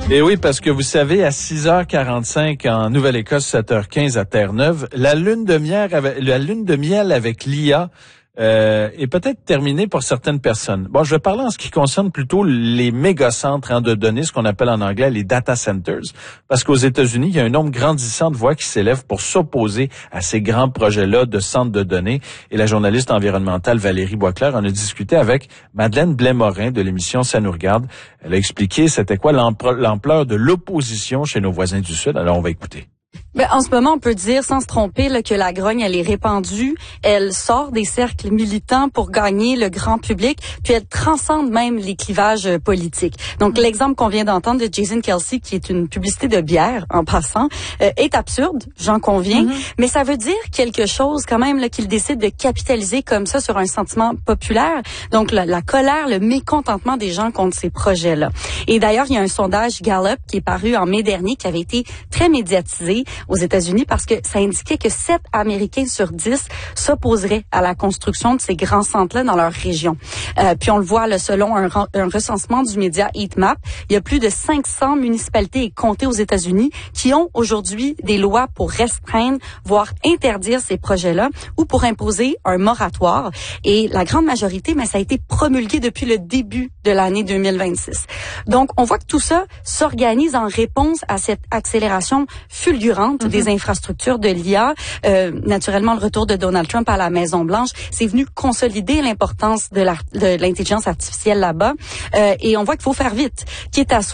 Et oui, parce que vous savez, à 6h45 en Nouvelle-Écosse, 7h15 à Terre-Neuve, la lune de miel avec l'IA est peut-être terminée pour certaines personnes. Bon, je vais parler en ce qui concerne plutôt les mégacentres de données, ce qu'on appelle en anglais les data centers, parce qu'aux États-Unis, il y a un nombre grandissant de voix qui s'élèvent pour s'opposer à ces grands projets-là de centres de données. Et la journaliste environnementale Valérie Boisclair en a discuté avec Madeleine Blais-Morin de l'émission Ça nous regarde. Elle a expliqué c'était quoi l'ampleur de l'opposition chez nos voisins du Sud. Alors, on va écouter. Ben, en ce moment, on peut dire, sans se tromper, là, que la grogne, elle est répandue. Elle sort des cercles militants pour gagner le grand public, puis elle transcende même les clivages politiques. Donc, l'exemple qu'on vient d'entendre de Jason Kelce, qui est une publicité de bière, en passant, est absurde, j'en conviens, mais ça veut dire quelque chose quand même là, qu'il décide de capitaliser comme ça sur un sentiment populaire. Donc, la colère, le mécontentement des gens contre ces projets-là. Et d'ailleurs, il y a un sondage Gallup qui est paru en mai dernier, qui avait été très médiatisé aux États-Unis parce que ça indiquait que 7 Américains sur 10 s'opposeraient à la construction de ces grands centres-là dans leur région. Puis on le voit là, selon un recensement du média Heatmap, il y a plus de 500 municipalités et comtés aux États-Unis qui ont aujourd'hui des lois pour restreindre, voire interdire ces projets-là ou pour imposer un moratoire. Et la grande majorité, mais ça a été promulgué depuis le début de l'année 2026. Donc, on voit que tout ça s'organise en réponse à cette accélération fulgurante des infrastructures de l'IA. Naturellement, le retour de Donald Trump à la Maison-Blanche, c'est venu consolider l'importance de l'intelligence artificielle là-bas. Et on voit qu'il faut faire vite, quitte à